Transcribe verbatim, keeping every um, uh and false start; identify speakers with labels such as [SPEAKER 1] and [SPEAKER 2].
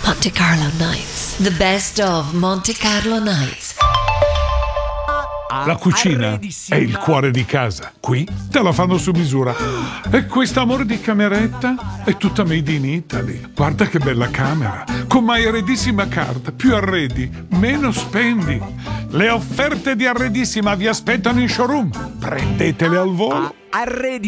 [SPEAKER 1] Monte Carlo Nights. The best of Monte Carlo Nights.
[SPEAKER 2] La cucina è il cuore di casa. Qui te la fanno su misura. E questa amore di cameretta è tutta made in Italy. Guarda che bella camera. Con My Arredissima Card. Più arredi, meno spendi. Le offerte di Arredissima vi aspettano in showroom. Prendetele al volo.
[SPEAKER 3] Arredi